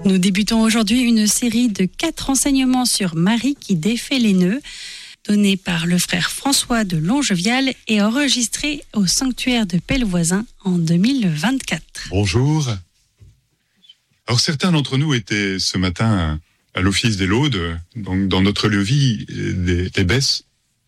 Nous débutons aujourd'hui une série de 4 enseignements sur Marie qui défait les nœuds, donnés par le frère François de Longevial et enregistrés au sanctuaire de Pellevoisin en 2024. Bonjour. Alors certains d'entre nous étaient ce matin à l'office des Laudes, donc dans notre lieu-vie des Besses,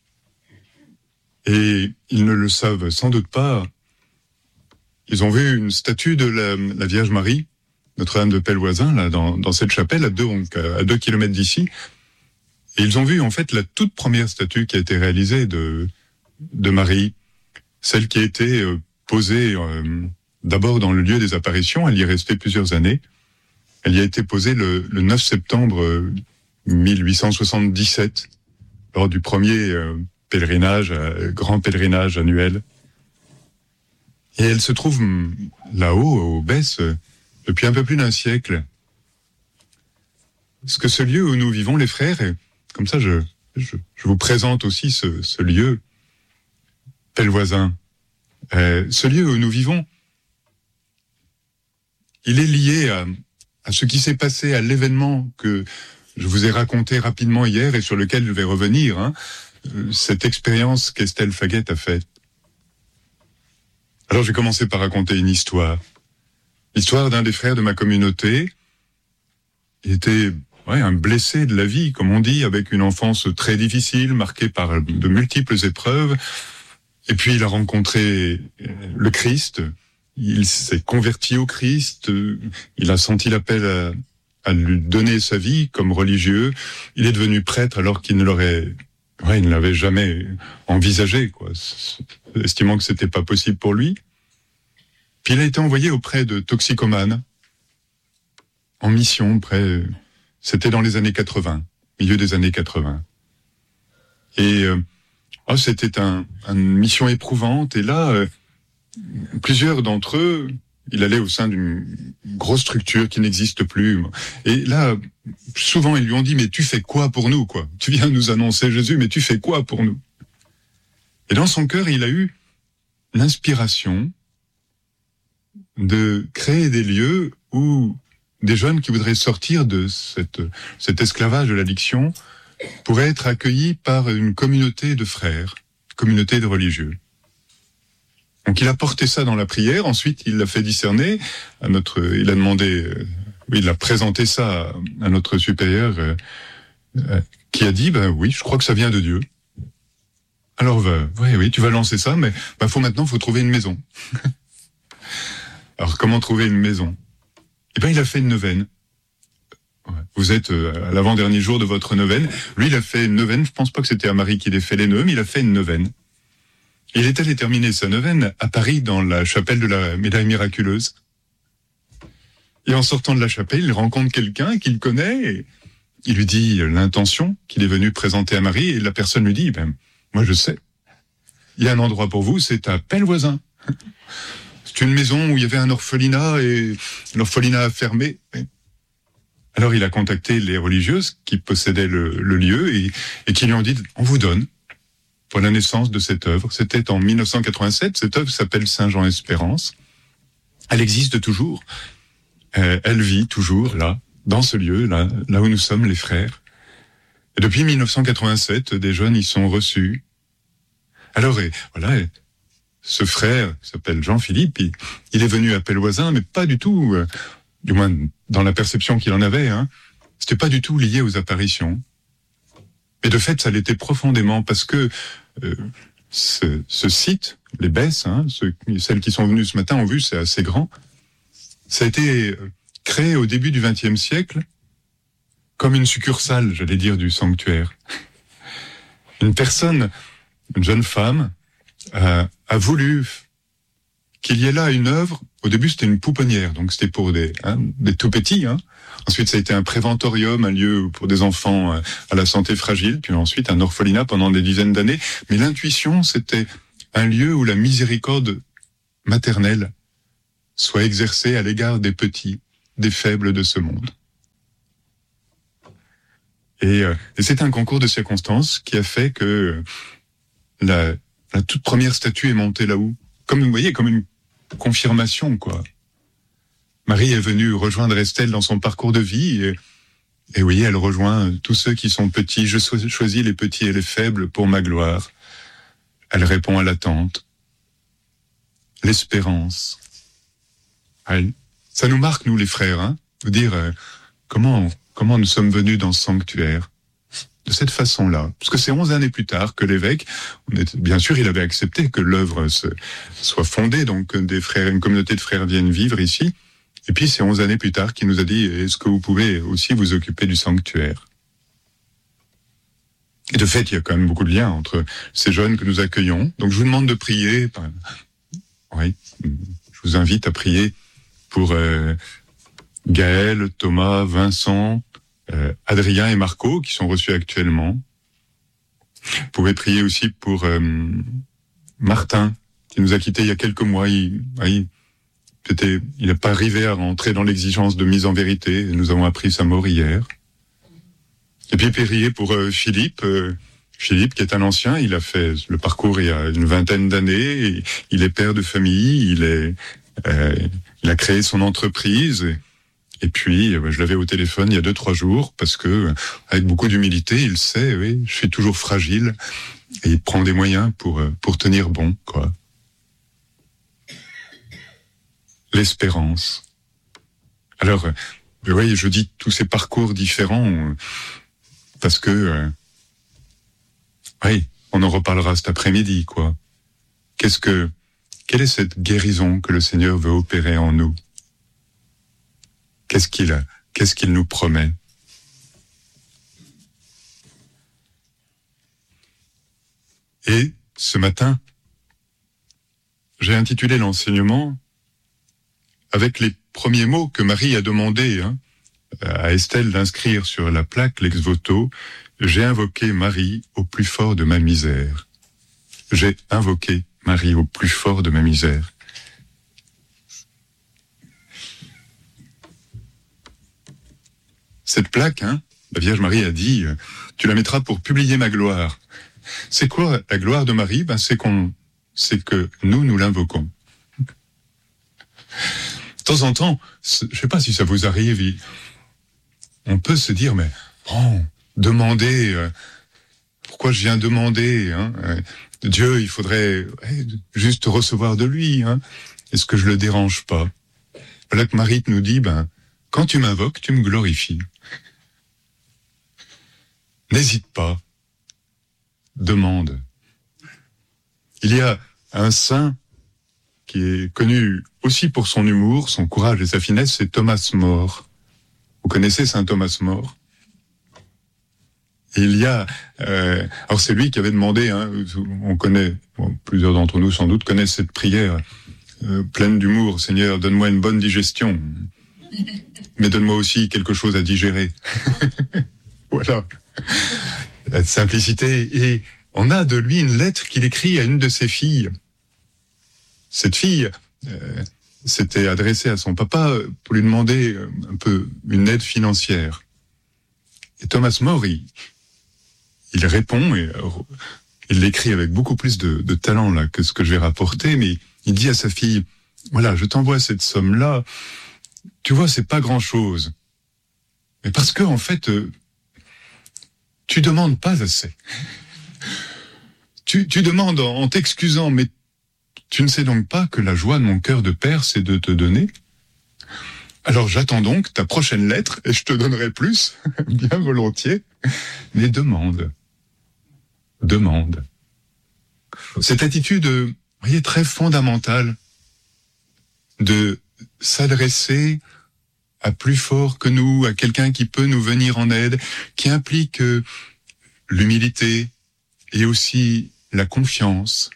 et ils ne le savent sans doute pas. Ils ont vu une statue de la Vierge Marie, Notre-Dame de Pellevoisin, là, dans cette chapelle, à 2 kilomètres d'ici. Et ils ont vu, en fait, la toute première statue qui a été réalisée de Marie, celle qui a été posée d'abord dans le lieu des apparitions. Elle y est restée plusieurs années. Elle y a été posée le 9 septembre 1877, lors du premier grand pèlerinage annuel. Et elle se trouve là-haut, aux Besses, depuis un peu plus d'un siècle. Parce que ce lieu où nous vivons, les frères, et comme ça je vous présente aussi ce lieu, Pellevoisin. Ce lieu où nous vivons, il est lié à ce qui s'est passé, à l'événement que je vous ai raconté rapidement hier et sur lequel je vais revenir, cette expérience qu'Estelle Faguet a faite. Alors je vais commencer par raconter une histoire. L'histoire d'un des frères de ma communauté. Il était un blessé de la vie, comme on dit, avec une enfance très difficile, marquée par de multiples épreuves. Et puis il a rencontré le Christ. Il s'est converti au Christ. Il a senti l'appel à lui donner sa vie comme religieux. Il est devenu prêtre alors qu'il ne l'avait jamais envisagé, estimant que c'était pas possible pour lui. Puis il a été envoyé auprès de toxicomanes, en mission, c'était dans les années 80, milieu des années 80. Et c'était une mission éprouvante, et là, plusieurs d'entre eux, il allait au sein d'une grosse structure qui n'existe plus. Et là, souvent, ils lui ont dit, mais tu fais quoi pour nous, quoi? Tu viens nous annoncer Jésus, mais tu fais quoi pour nous? Et dans son cœur, il a eu l'inspiration de créer des lieux où des jeunes qui voudraient sortir de cet esclavage de l'addiction pourraient être accueillis par une communauté de frères, communauté de religieux. Donc il a porté ça dans la prière, ensuite il l'a fait discerner il a présenté ça à notre supérieur qui a dit, oui, je crois que ça vient de Dieu. Alors, oui, tu vas lancer ça, mais faut trouver une maison. Alors, comment trouver une maison? Il a fait une neuvaine. Vous êtes à l'avant-dernier jour de votre neuvaine. Lui, il a fait une neuvaine. Je pense pas que c'était à Marie qu'il ait fait les nœuds, mais il a fait une neuvaine. Et il est allé terminer sa neuvaine à Paris, dans la chapelle de la Médaille Miraculeuse. Et en sortant de la chapelle, il rencontre quelqu'un qu'il connaît, et il lui dit l'intention qu'il est venu présenter à Marie, et la personne lui dit, moi je sais. Il y a un endroit pour vous, c'est à Pellevoisin. C'est une maison où il y avait un orphelinat et l'orphelinat a fermé. Alors il a contacté les religieuses qui possédaient le lieu et qui lui ont dit, on vous donne pour la naissance de cette œuvre. C'était en 1987, cette œuvre s'appelle Saint-Jean-Espérance. Elle existe toujours. Elle vit toujours là, dans ce lieu, là où nous sommes les frères. Et depuis 1987, des jeunes y sont reçus. Alors, ce frère, qui s'appelle Jean-Philippe, il est venu à Pellevoisin, mais pas du tout, du moins dans la perception qu'il en avait, c'était pas du tout lié aux apparitions. Et de fait, ça l'était profondément, parce que ce site, les Besses, celles qui sont venues ce matin ont vu, c'est assez grand, ça a été créé au début du XXe siècle comme une succursale, j'allais dire, du sanctuaire. Une jeune femme, a voulu qu'il y ait là une œuvre. Au début, c'était une pouponnière, donc c'était pour des tout petits. Ensuite, ça a été un préventorium, un lieu pour des enfants à la santé fragile, puis ensuite un orphelinat pendant des dizaines d'années. Mais l'intuition, c'était un lieu où la miséricorde maternelle soit exercée à l'égard des petits, des faibles de ce monde. Et c'est un concours de circonstances qui a fait que la toute première statue est montée là-haut. Comme vous voyez, comme une confirmation, quoi. Marie est venue rejoindre Estelle dans son parcours de vie et oui, elle rejoint tous ceux qui sont petits. Je choisis les petits et les faibles pour ma gloire. Elle répond à l'attente. L'espérance. Ça nous marque, nous les frères, hein, de dire comment nous sommes venus dans ce sanctuaire. De cette façon-là. Parce que c'est 11 années plus tard que l'évêque, bien sûr, il avait accepté que l'œuvre soit fondée, donc une communauté de frères viennent vivre ici. Et puis c'est 11 années plus tard qu'il nous a dit, est-ce que vous pouvez aussi vous occuper du sanctuaire? Et de fait, il y a quand même beaucoup de liens entre ces jeunes que nous accueillons. Donc je vous demande de prier. Oui, je vous invite à prier pour Gaël, Thomas, Vincent, Adrien et Marco qui sont reçus actuellement. Vous pouvez prier aussi pour Martin qui nous a quittés il y a quelques mois. Il n'a pas arrivé à rentrer dans l'exigence de mise en vérité. Et nous avons appris sa mort hier. Et puis prier pour Philippe qui est un ancien. Il a fait le parcours il y a une vingtaine d'années. Il est père de famille. Il a créé son entreprise. Et puis, je l'avais au téléphone il y a 2-3 jours parce que, avec beaucoup d'humilité, il sait, oui, je suis toujours fragile et il prend des moyens pour tenir bon, quoi. L'espérance. Alors, oui, je dis tous ces parcours différents parce que, oui, on en reparlera cet après-midi, quoi. Quelle est cette guérison que le Seigneur veut opérer en nous? Qu'est-ce qu'il nous promet? Et ce matin, j'ai intitulé l'enseignement avec les premiers mots que Marie a demandé à Estelle d'inscrire sur la plaque l'ex-voto. J'ai invoqué Marie au plus fort de ma misère. J'ai invoqué Marie au plus fort de ma misère. Cette plaque, la Vierge Marie a dit, tu la mettras pour publier ma gloire. C'est quoi la gloire de Marie? C'est que nous l'invoquons. De temps en temps, je sais pas si ça vous arrive, on peut se dire, mais demander, pourquoi je viens demander, Dieu, il faudrait juste recevoir de lui, est-ce que je le dérange pas? Voilà que Marie nous dit, quand tu m'invoques, tu me glorifies. N'hésite pas. Demande. Il y a un saint qui est connu aussi pour son humour, son courage et sa finesse, c'est Thomas More. Vous connaissez saint Thomas More? Et il y a... alors c'est lui qui avait demandé, on connaît, plusieurs d'entre nous sans doute connaissent cette prière pleine d'humour. Seigneur, donne-moi une bonne digestion. Mais donne-moi aussi quelque chose à digérer. Voilà. La simplicité. Et on a de lui une lettre qu'il écrit à une de ses filles. Cette fille s'était adressée à son papa pour lui demander un peu une aide financière. Et Thomas More, il répond, et il l'écrit avec beaucoup plus de talent là que ce que je vais rapporter, mais il dit à sa fille, voilà, je t'envoie cette somme-là, tu vois, c'est pas grand-chose. Mais parce que, en fait, tu demandes pas assez. Tu demandes en t'excusant, mais tu ne sais donc pas que la joie de mon cœur de père, c'est de te donner. Alors j'attends donc ta prochaine lettre et je te donnerai plus, bien volontiers. Mais demande. Cette attitude, vous voyez, très fondamentale de s'adresser à plus fort que nous, à quelqu'un qui peut nous venir en aide, qui implique l'humilité et aussi la confiance.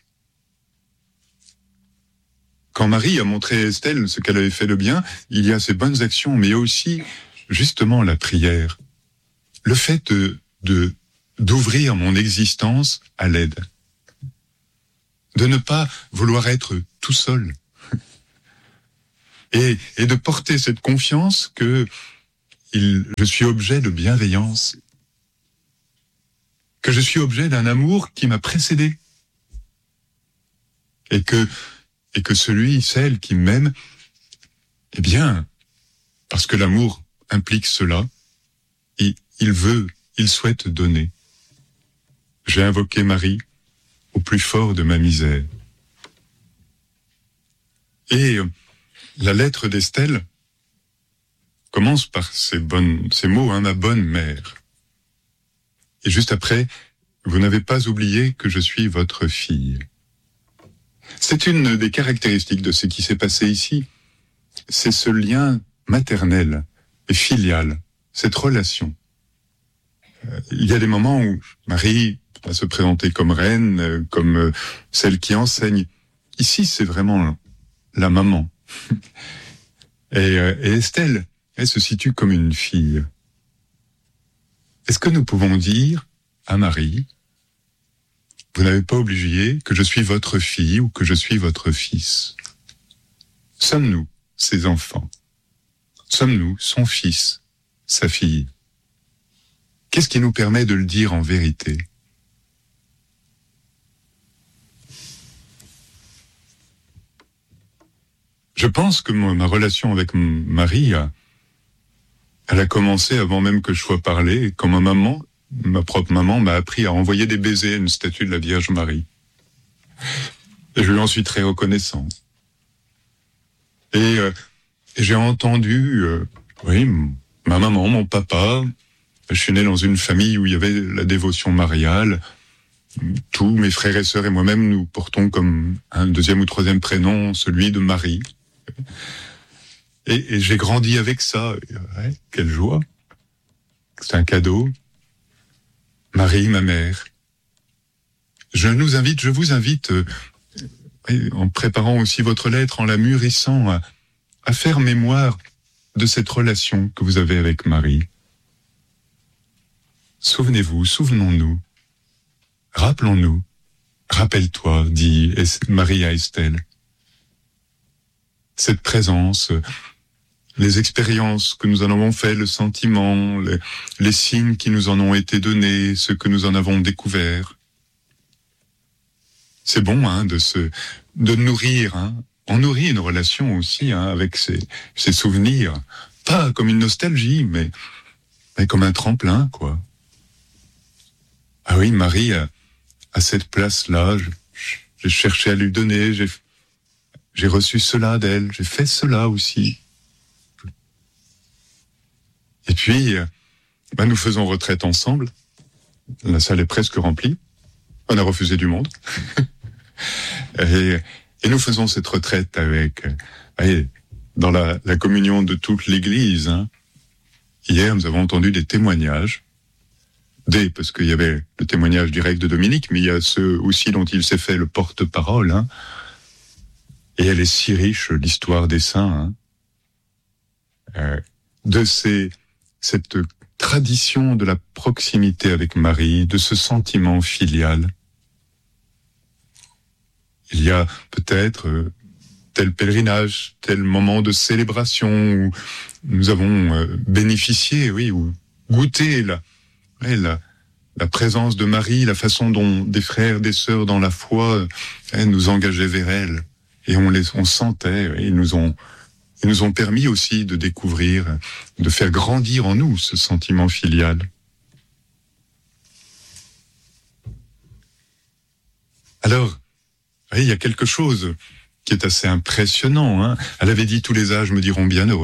Quand Marie a montré à Estelle ce qu'elle avait fait de bien, il y a ces bonnes actions, mais il y a aussi justement la prière. Le fait d'ouvrir mon existence à l'aide. De ne pas vouloir être tout seul. Et de porter cette confiance que je suis objet de bienveillance. Que je suis objet d'un amour qui m'a précédé. Et que celui, celle qui m'aime, eh bien, Parce que l'amour implique cela. Il souhaite donner. J'ai invoqué Marie au plus fort de ma misère. Et la lettre d'Estelle commence par ces mots, ma bonne mère. Et juste après, vous n'avez pas oublié que je suis votre fille. C'est une des caractéristiques de ce qui s'est passé ici. C'est ce lien maternel et filial, cette relation. Il y a des moments où Marie va se présenter comme reine, comme celle qui enseigne. Ici, c'est vraiment la maman. Et Estelle, elle se situe comme une fille. Est-ce que nous pouvons dire à Marie, vous n'avez pas oublié que je suis votre fille ou que je suis votre fils? Sommes-nous ses enfants? Sommes-nous son fils, sa fille? Qu'est-ce qui nous permet de le dire en vérité? Je pense que ma relation avec Marie, elle a commencé avant même que je sois parlé, quand ma propre maman m'a appris à envoyer des baisers à une statue de la Vierge Marie. Et je lui en suis très reconnaissant. Et j'ai entendu, ma maman, mon papa. Je suis né dans une famille où il y avait la dévotion mariale. Tous mes frères et sœurs et moi-même, nous portons comme un deuxième ou troisième prénom celui de Marie. Et j'ai grandi avec ça. Ouais, quelle joie. C'est un cadeau. Marie, ma mère. Je vous invite, en préparant aussi votre lettre, en la mûrissant, à faire mémoire de cette relation que vous avez avec Marie. Souvenez-vous, souvenons-nous, rappelons-nous, rappelle-toi, dit Marie à Estelle. Cette présence, les expériences que nous en avons fait, le sentiment, les signes qui nous en ont été donnés, ce que nous en avons découvert. C'est bon de nourrir, on nourrit une relation aussi avec ces souvenirs, pas comme une nostalgie, mais comme un tremplin, quoi. Ah oui, Marie, à cette place-là, j'ai cherché à lui donner, j'ai reçu cela d'elle, j'ai fait cela aussi. Et puis, nous faisons retraite ensemble. La salle est presque remplie. On a refusé du monde. et nous faisons cette retraite dans la communion de toute l'Église. Hier, nous avons entendu des témoignages. Parce qu'il y avait le témoignage direct de Dominique, mais il y a ceux aussi dont il s'est fait le porte-parole. Et elle est si riche, l'histoire des saints, de cette tradition de la proximité avec Marie, de ce sentiment filial. Il y a peut-être tel pèlerinage, tel moment de célébration où nous avons bénéficié, ou goûté la présence de Marie, la façon dont des frères, des sœurs dans la foi nous engageaient vers elle. Et on sentait, ils nous ont permis aussi de découvrir, de faire grandir en nous ce sentiment filial. Alors, il y a quelque chose qui est assez impressionnant. Elle avait dit « Tous les âges me diront bienheureuse ».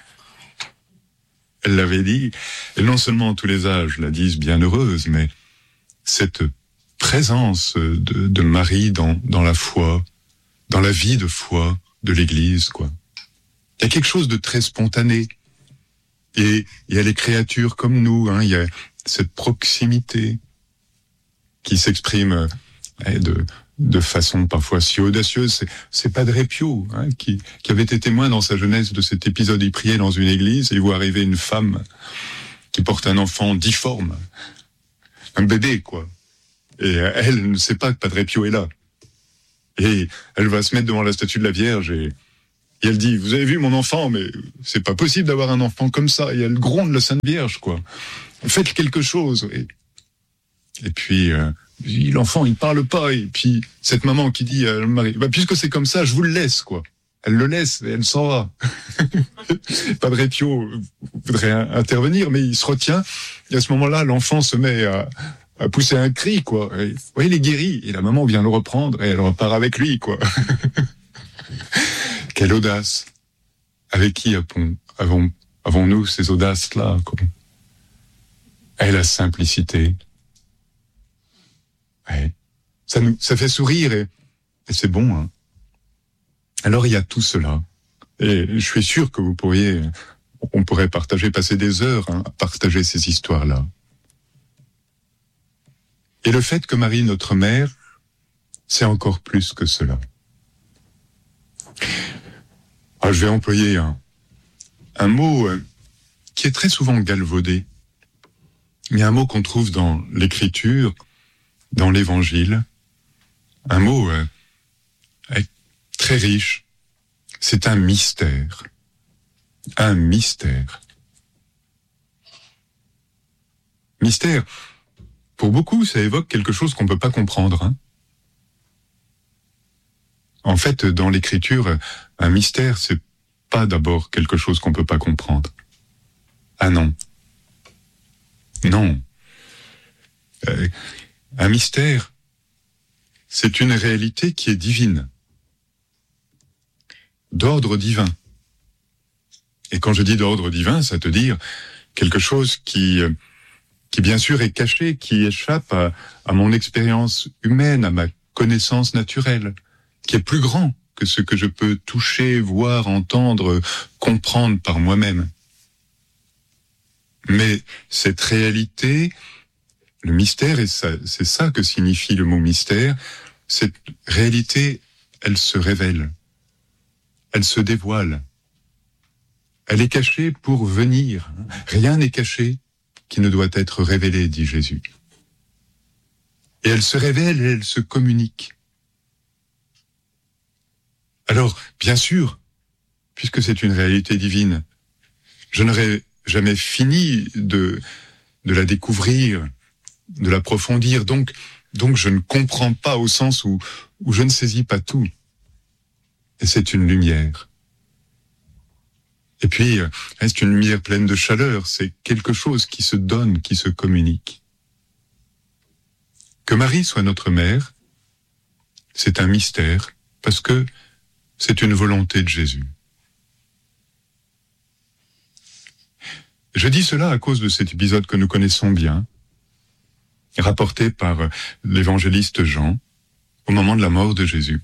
Elle l'avait dit, et non seulement tous les âges la disent bienheureuse, mais cette présence de Marie dans la foi, dans la vie de foi de l'Église, quoi. Il y a quelque chose de très spontané. Et il y a les créatures comme nous, il y a cette proximité qui s'exprime de façon parfois si audacieuse. C'est Padre Pio qui avait été témoin dans sa jeunesse de cet épisode. Il priait dans une église et il voit arriver une femme qui porte un enfant difforme, un bébé, quoi. Et elle ne sait pas que Padre Pio est là. Et elle va se mettre devant la statue de la Vierge et elle dit « Vous avez vu mon enfant, mais c'est pas possible d'avoir un enfant comme ça. » Et elle gronde la Sainte Vierge, quoi. Faites quelque chose. Et puis... l'enfant, il parle pas, et puis cette maman qui dit à Marie, puisque c'est comme ça, je vous le laisse, quoi. elle le laisse et elle s'en va. Padre Pio voudrait intervenir, mais il se retient. Et à ce moment-là, l'enfant se met à pousser un cri, quoi. Et, vous voyez, il est guéri. Et la maman vient le reprendre et elle repart avec lui, quoi. Quelle audace. Avec qui avons-nous ces audaces-là, quoi? Et la simplicité. Ouais. Ça fait sourire et c'est bon, hein. Alors il y a tout cela. Et je suis sûr que on pourrait passer des heures, hein, à partager ces histoires-là. Et le fait que Marie, notre mère, c'est encore plus que cela. Alors, je vais employer un mot qui est très souvent galvaudé, mais un mot qu'on trouve dans l'Écriture, dans l'Évangile, un mot très riche. C'est un mystère. Un mystère. Mystère, pour beaucoup, ça évoque quelque chose qu'on ne peut pas comprendre, hein. En fait, dans l'Écriture, un mystère, c'est pas d'abord quelque chose qu'on ne peut pas comprendre. Ah non. Non. Un mystère, c'est une réalité qui est divine, d'ordre divin. Et quand je dis d'ordre divin, ça veut dire quelque chose qui bien sûr est caché, qui échappe à mon expérience humaine, à ma connaissance naturelle, qui est plus grand que ce que je peux toucher, voir, entendre, comprendre par moi-même. Mais cette réalité, le mystère, et c'est ça que signifie le mot mystère, cette réalité, elle se révèle, elle se dévoile, elle est cachée pour venir. Rien n'est caché qui ne doit être révélé, dit Jésus. Et elle se révèle et elle se communique. Alors, bien sûr, puisque c'est une réalité divine, je n'aurais jamais fini de la découvrir, de l'approfondir. Donc je ne comprends pas au sens où je ne saisis pas tout. Et c'est une lumière. Et puis, c'est une lumière pleine de chaleur. C'est quelque chose qui se donne, qui se communique. Que Marie soit notre mère, c'est un mystère, parce que c'est une volonté de Jésus. Je dis cela à cause de cet épisode que nous connaissons bien, rapporté par l'évangéliste Jean, au moment de la mort de Jésus.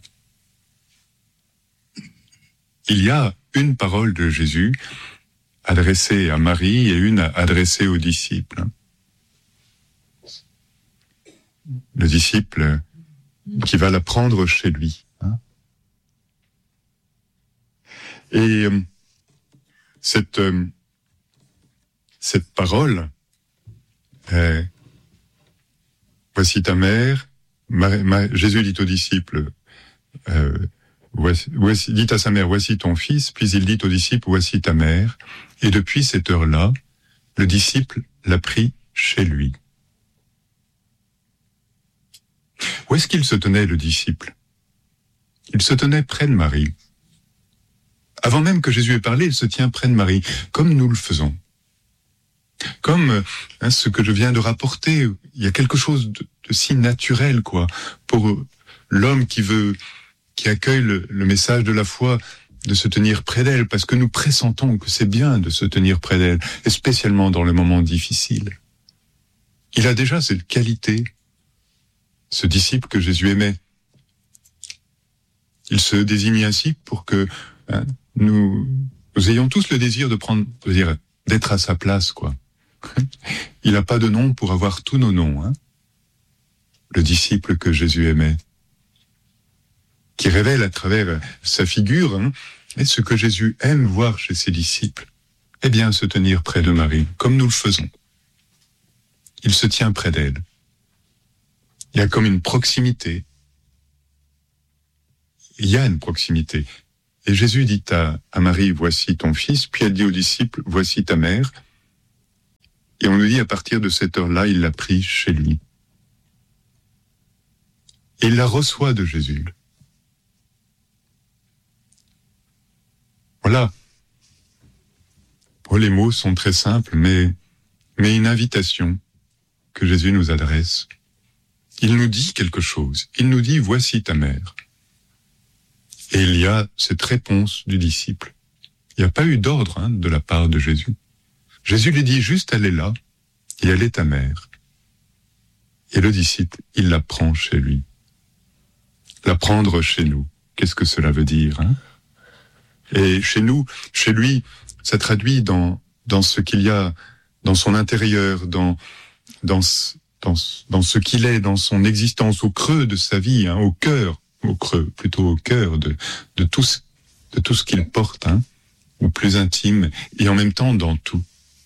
Il y a une parole de Jésus adressée à Marie et une adressée aux disciples. Le disciple qui va la prendre chez lui. Et cette parole, voici ta mère, Jésus dit aux disciples, dit à sa mère, voici ton fils, puis il dit aux disciples, voici ta mère, et depuis cette heure-là, le disciple l'a pris chez lui. Où est-ce qu'il se tenait, le disciple? Il se tenait près de Marie. Avant même que Jésus ait parlé, il se tient près de Marie, comme nous le faisons. Comme ce que je viens de rapporter, il y a quelque chose de si naturel, quoi, pour l'homme qui accueille le message de la foi, de se tenir près d'elle, parce que nous pressentons que c'est bien de se tenir près d'elle, et spécialement dans les moments difficiles. Il a déjà cette qualité, ce disciple que Jésus aimait. Il se désigne ainsi pour que nous ayons tous le désir d'être à sa place, quoi. Il n'a pas de nom pour avoir tous nos noms, hein. Le disciple que Jésus aimait, qui révèle à travers sa figure, et ce que Jésus aime voir chez ses disciples, eh bien se tenir près de Marie, comme nous le faisons. Il se tient près d'elle. Il y a comme une proximité. Il y a une proximité. Et Jésus dit à Marie, voici ton fils, puis elle dit aux disciples, voici ta mère. Et on nous dit, à partir de cette heure-là, il l'a pris chez lui. Et il la reçoit de Jésus. Voilà. Oh, les mots sont très simples, mais une invitation que Jésus nous adresse. Il nous dit quelque chose. Il nous dit, voici ta mère. Et il y a cette réponse du disciple. Il n'y a pas eu d'ordre de la part de Jésus. Jésus lui dit juste, elle est là, et elle est ta mère. Et le disciple, il la prend chez lui. La prendre chez nous, qu'est-ce que cela veut dire Et chez nous, chez lui, ça traduit dans ce qu'il y a, dans son intérieur, dans ce qu'il est, dans son existence, au creux de sa vie, au cœur de tout ce qu'il porte, au plus intime, et en même temps dans tout.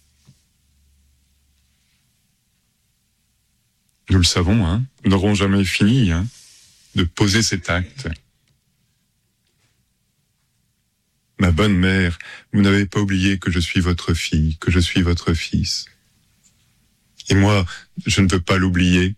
Nous le savons, nous n'aurons jamais fini de poser cet acte. Ma bonne mère, vous n'avez pas oublié que je suis votre fille, que je suis votre fils. Et moi, je ne veux pas l'oublier.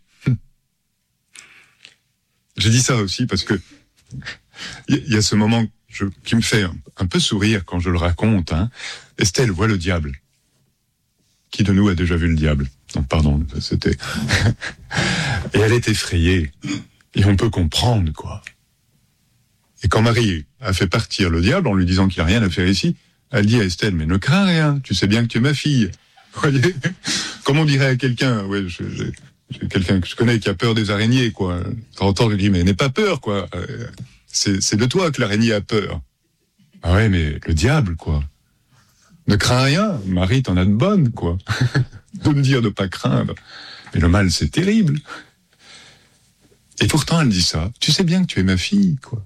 J'ai dit ça aussi parce que il y a ce moment qui me fait un peu sourire quand je le raconte. Estelle voit le diable. Qui de nous a déjà vu le diable ? Non, pardon, c'était... Et elle est effrayée. Et on peut comprendre, quoi. Et quand Marie a fait partir le diable en lui disant qu'il n'a rien à faire ici, elle dit à Estelle, mais ne crains rien, tu sais bien que tu es ma fille. Vous voyez ? Comme on dirait à quelqu'un, j'ai quelqu'un que je connais qui a peur des araignées, quoi. De temps en temps, je lui dis, mais n'aie pas peur, quoi. C'est de toi que l'araignée a peur. Ah ouais, mais le diable, quoi. Ne crains rien, Marie, t'en as de bonnes, quoi. De me dire de pas craindre. Mais le mal, c'est terrible. Et pourtant, elle dit ça. Tu sais bien que tu es ma fille, quoi.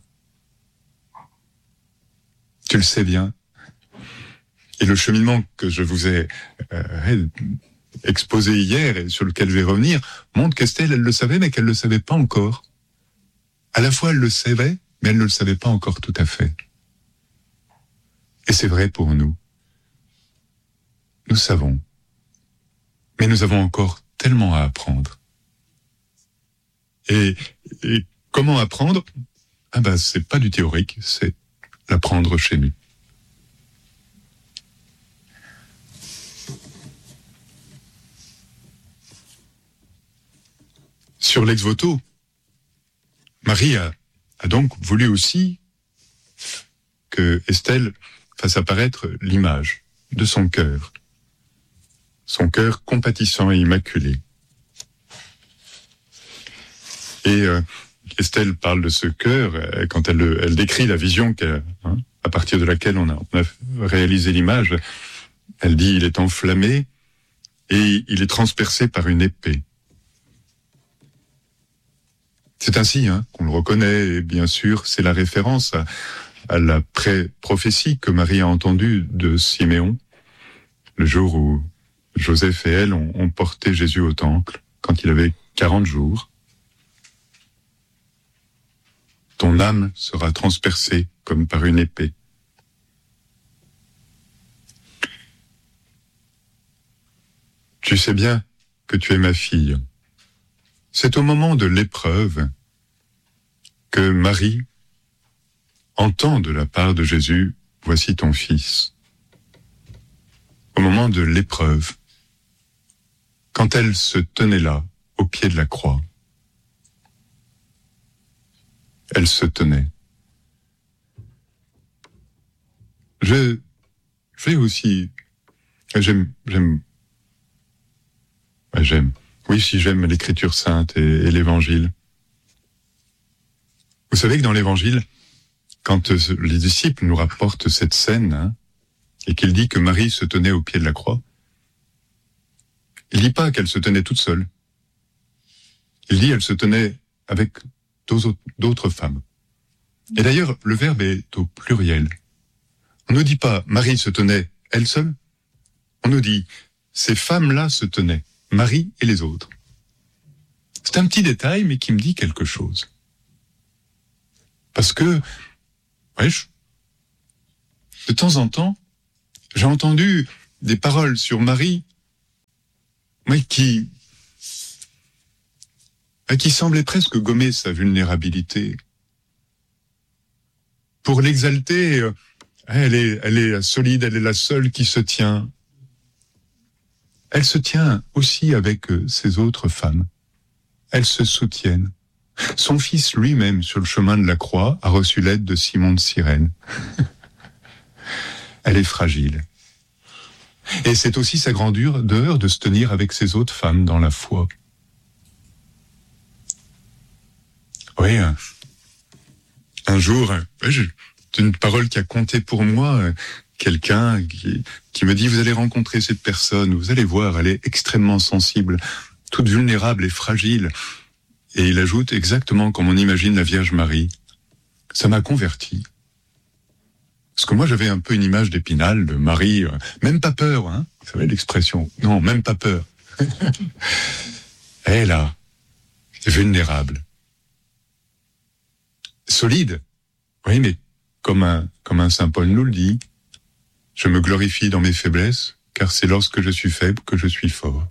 Tu le sais bien. Et le cheminement que je vous ai exposé hier et sur lequel je vais revenir montre qu'Estelle, elle le savait, mais qu'elle ne le savait pas encore. À la fois, elle le savait, mais elle ne le savait pas encore tout à fait. Et c'est vrai pour nous. Nous savons. Mais nous avons encore tellement à apprendre. Et comment apprendre ? C'est pas du théorique, c'est l'apprendre chez nous. Sur l'ex-voto, Marie a donc voulu aussi que Estelle fasse apparaître l'image de son cœur compatissant et immaculé. Et Estelle parle de ce cœur quand elle décrit la vision à partir de laquelle on a réalisé l'image. Elle dit, il est enflammé et il est transpercé par une épée. C'est ainsi qu'on le reconnaît, et bien sûr, c'est la référence à la prophétie que Marie a entendue de Siméon, le jour où Joseph et elle ont porté Jésus au temple, quand il avait 40 jours. Ton âme sera transpercée comme par une épée. Tu sais bien que tu es ma fille. C'est au moment de l'épreuve que Marie entend de la part de Jésus, voici ton fils. Au moment de l'épreuve, quand elle se tenait là, au pied de la croix, elle se tenait. Je fais aussi, j'aime. Oui, si j'aime l'écriture sainte et l'évangile. Vous savez que dans l'évangile, quand les disciples nous rapportent cette scène, et qu'il dit que Marie se tenait au pied de la croix, il dit pas qu'elle se tenait toute seule. Il dit qu'elle se tenait avec d'autres femmes. Et d'ailleurs, le verbe est au pluriel. On ne dit pas Marie se tenait elle seule. On nous dit ces femmes-là se tenaient, Marie et les autres. C'est un petit détail, mais qui me dit quelque chose. Parce que, de temps en temps, j'ai entendu des paroles sur Marie, qui semblaient presque gommer sa vulnérabilité. Pour l'exalter, Elle est solide, elle est la seule qui se tient. Elle se tient aussi avec ses autres femmes. Elles se soutiennent. Son fils lui-même, sur le chemin de la croix, a reçu l'aide de Simon de Cyrène. Elle est fragile. Et c'est aussi sa grandeur de se tenir avec ses autres femmes dans la foi. Oui, un jour, c'est une parole qui a compté pour moi, quelqu'un qui me dit, vous allez rencontrer cette personne, vous allez voir, elle est extrêmement sensible, toute vulnérable et fragile. Et il ajoute exactement comme on imagine la Vierge Marie. Ça m'a converti. Parce que moi, j'avais un peu une image d'Épinal, de Marie, même pas peur, hein. Vous savez l'expression. Non, même pas peur. Elle, là, est vulnérable. Solide. Oui, mais comme un saint Paul nous le dit, je me glorifie dans mes faiblesses, car c'est lorsque je suis faible que je suis fort.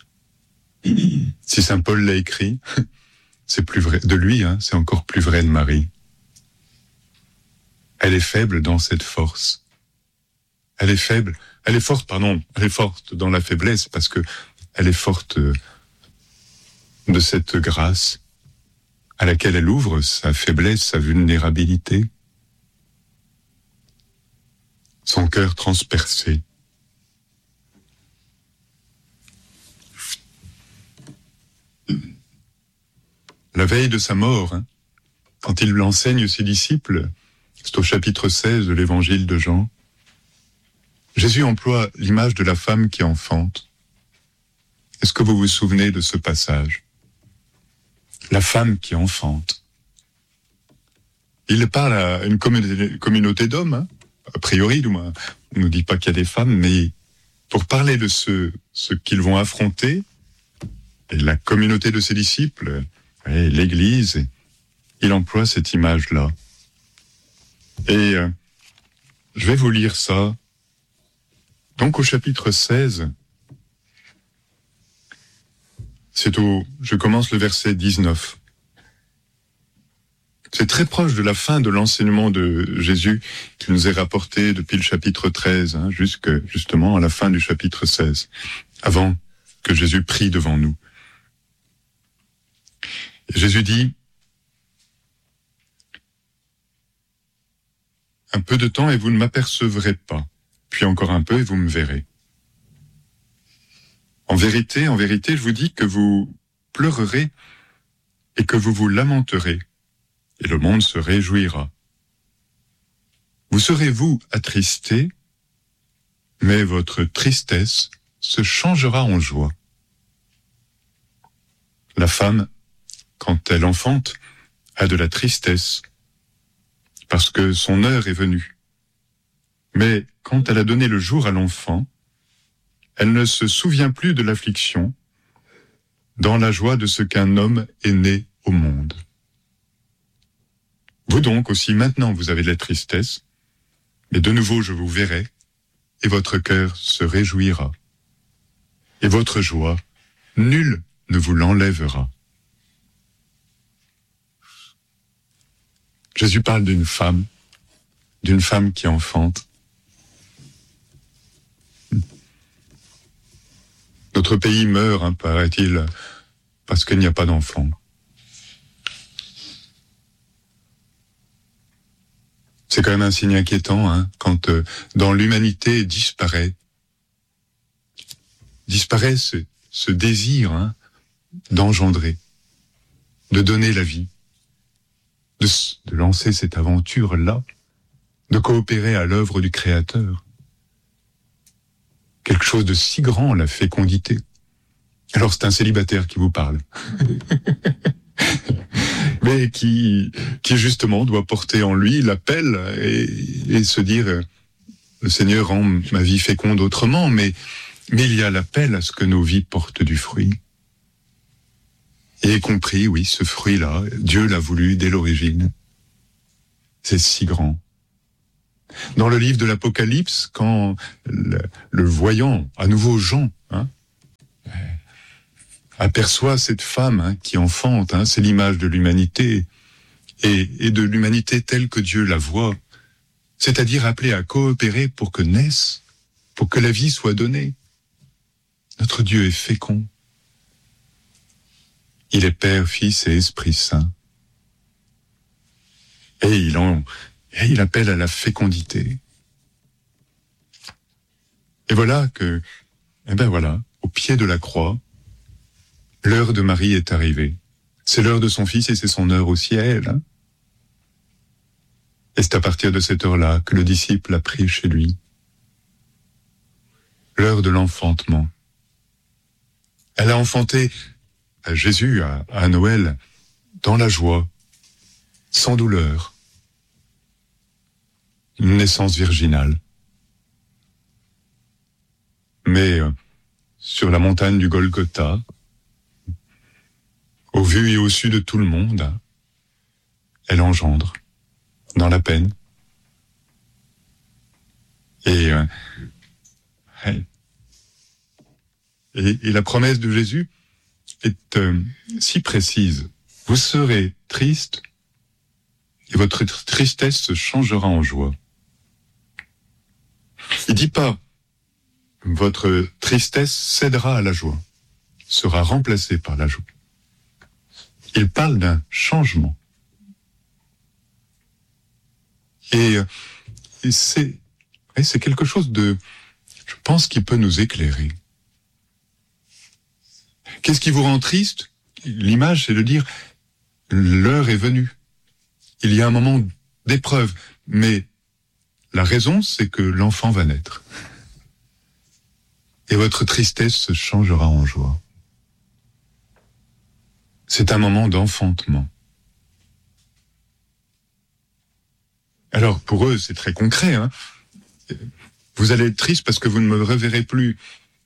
Si saint Paul l'a écrit, c'est plus vrai de lui, hein, c'est encore plus vrai de Marie. Elle est faible dans cette force. Elle est forte dans la faiblesse, parce que elle est forte de cette grâce à laquelle elle ouvre sa faiblesse, sa vulnérabilité, son cœur transpercé. La veille de sa mort, hein, quand il l'enseigne ses disciples, c'est au chapitre 16 de l'évangile de Jean, Jésus emploie l'image de la femme qui enfante. Est-ce que vous vous souvenez de ce passage? La femme qui enfante. Il parle à une communauté d'hommes, hein, a priori, du moins. On ne nous dit pas qu'il y a des femmes, mais pour parler de ce qu'ils vont affronter, et la communauté de ses disciples, et l'Église, il emploie cette image-là. Et je vais vous lire ça. Donc au chapitre 16, je commence le verset 19. C'est très proche de la fin de l'enseignement de Jésus qui nous est rapporté depuis le chapitre 13, hein, justement à la fin du chapitre 16, avant que Jésus prie devant nous. Et Jésus dit, un peu de temps et vous ne m'apercevrez pas, puis encore un peu et vous me verrez. En vérité, je vous dis que vous pleurerez et que vous vous lamenterez, et le monde se réjouira. Vous serez, vous, attristés, mais votre tristesse se changera en joie. La femme, quand elle enfante, a de la tristesse, parce que son heure est venue. Mais quand elle a donné le jour à l'enfant, elle ne se souvient plus de l'affliction, dans la joie de ce qu'un homme est né au monde. Vous donc aussi maintenant vous avez de la tristesse, mais de nouveau je vous verrai, et votre cœur se réjouira. Et votre joie, nul ne vous l'enlèvera. Jésus parle d'une femme qui enfante. Notre pays meurt, hein, paraît-il, parce qu'il n'y a pas d'enfants. C'est quand même un signe inquiétant, hein, quand dans l'humanité disparaît ce désir, hein, d'engendrer, de donner la vie, de lancer cette aventure-là, de coopérer à l'œuvre du Créateur. Quelque chose de si grand, la fécondité. Alors c'est un célibataire qui vous parle. Mais qui justement doit porter en lui l'appel et se dire, le Seigneur rend ma vie féconde autrement, mais il y a l'appel à ce que nos vies portent du fruit. Et y compris, oui, ce fruit-là, Dieu l'a voulu dès l'origine. C'est si grand. Dans le livre de l'Apocalypse, quand le voyant, à nouveau Jean, hein, aperçoit cette femme, hein, qui enfante, hein, c'est l'image de l'humanité, et de l'humanité telle que Dieu la voit, c'est-à-dire appelé à coopérer pour que naisse, pour que la vie soit donnée. Notre Dieu est fécond. Il est Père, Fils et Esprit Saint. Et il appelle à la fécondité. Et voilà que, au pied de la croix, l'heure de Marie est arrivée. C'est l'heure de son Fils et c'est son heure aussi à elle. Et c'est à partir de cette heure-là que le disciple a pris chez lui. L'heure de l'enfantement. Elle a enfanté Jésus à Noël dans la joie, sans douleur. Une naissance virginale. Mais sur la montagne du Golgotha, au vu et au su de tout le monde, elle engendre dans la peine. Et la promesse de Jésus est si précise. Vous serez triste et votre tristesse se changera en joie. Il dit pas votre tristesse cédera à la joie, sera remplacée par la joie. Il parle d'un changement. Et c'est quelque chose je pense, qui peut nous éclairer. Qu'est-ce qui vous rend triste? L'image, c'est de dire, l'heure est venue. Il y a un moment d'épreuve, mais la raison, c'est que l'enfant va naître. Et votre tristesse se changera en joie. C'est un moment d'enfantement. Alors, pour eux, c'est très concret. Vous allez être triste parce que vous ne me reverrez plus.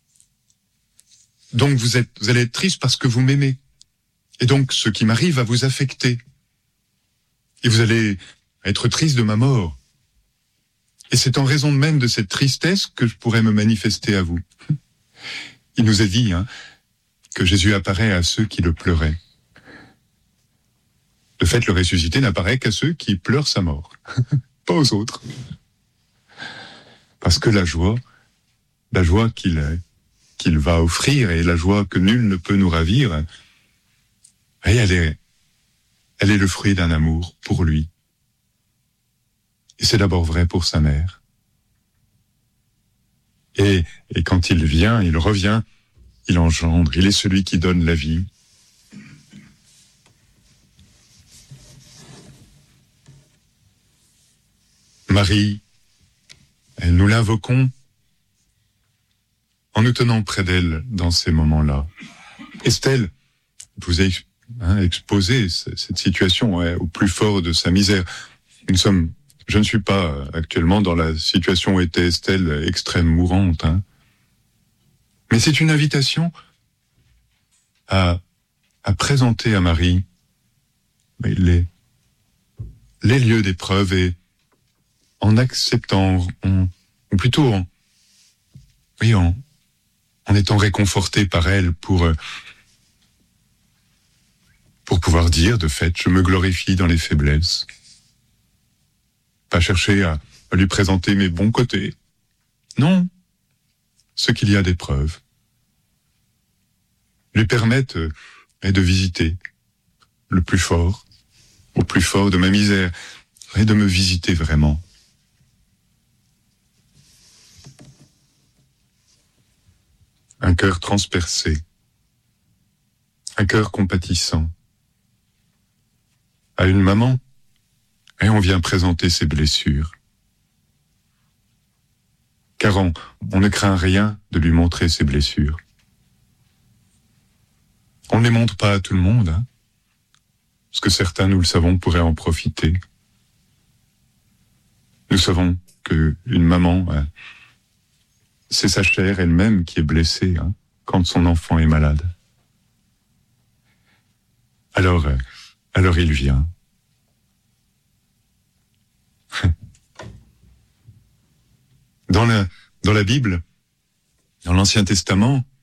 Donc, vous allez être triste parce que vous m'aimez. Et donc, ce qui m'arrive va vous affecter. Et vous allez être triste de ma mort. Et c'est en raison même de cette tristesse que je pourrais me manifester à vous. Il nous est dit que Jésus apparaît à ceux qui le pleuraient. De fait, le ressuscité n'apparaît qu'à ceux qui pleurent sa mort, pas aux autres. Parce que la joie qu'il va offrir et la joie que nul ne peut nous ravir, elle est le fruit d'un amour pour lui. Et c'est d'abord vrai pour sa mère. Et quand il vient, il revient, il engendre, il est celui qui donne la vie. Marie, nous l'invoquons en nous tenant près d'elle dans ces moments-là. Estelle vous a exposé cette situation au plus fort de sa misère. Je ne suis pas actuellement dans la situation où était Estelle, extrême mourante. Mais c'est une invitation à présenter à Marie les lieux d'épreuve et en acceptant, ou plutôt en étant réconforté par elle pour pouvoir dire, de fait, je me glorifie dans les faiblesses. Pas chercher à lui présenter mes bons côtés. Non, ce qu'il y a d'épreuve. Lui permettre de visiter le plus fort, au plus fort de ma misère, et de me visiter vraiment. Un cœur transpercé, un cœur compatissant. À une maman, et on vient présenter ses blessures. Car on ne craint rien de lui montrer ses blessures. On ne les montre pas à tout le monde, parce que certains, nous le savons, pourraient en profiter. Nous savons qu'une maman, c'est sa chair elle-même qui est blessée quand son enfant est malade. Alors il vient. Dans la Bible, dans l'Ancien Testament,